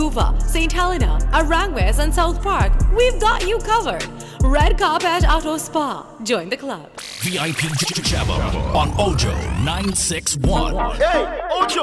Vancouver, St. Helena, Arangwes, and South Park, we've got you covered. Red Carpet Auto Spa. Join the club. VIP Jabba on Ojo 961. Hey, Ojo!